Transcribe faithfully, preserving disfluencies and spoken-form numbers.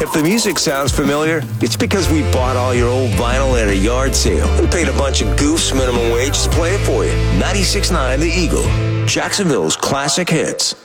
If the music sounds familiar, it's because we bought all your old vinyl at a yard sale and paid a bunch of goofs minimum wage to play it for you. ninety-six point nine The Eagle, Jacksonville's classic hits.